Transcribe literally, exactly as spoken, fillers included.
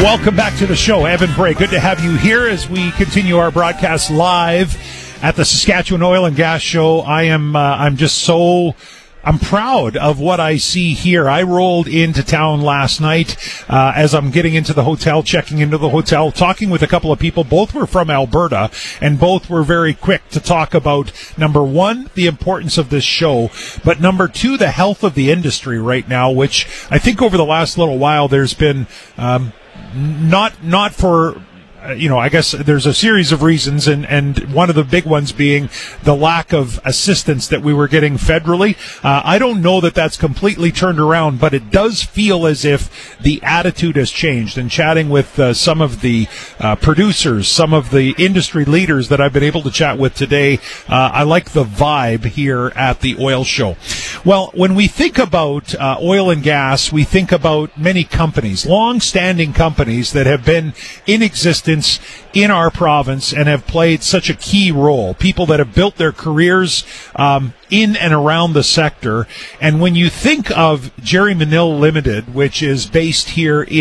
Welcome back to the show. Evan Bray, good to have you here as we continue our broadcast live at the Saskatchewan Oil and Gas Show. I am, uh, I'm just so, I'm proud of what I see here. I rolled into town last night uh, as I'm getting into the hotel, checking into the hotel, talking with a couple of people. Both were from Alberta, and both were very quick to talk about, number one, the importance of this show, but number two, the health of the industry right now, which I think over the last little while there's been um, not not for... You know, I guess there's a series of reasons, and, and one of the big ones being the lack of assistance that we were getting federally. Uh, I don't know that that's completely turned around, but it does feel as if the attitude has changed. And chatting with uh, some of the uh, producers, some of the industry leaders that I've been able to chat with today, uh, I like the vibe here at the oil show. Well, when we think about uh, oil and gas, we think about many companies, long-standing companies that have been in existence in our province and have played such a key role. People that have built their careers um, in and around the sector. And when you think of Jerry Manil Limited, which is based here in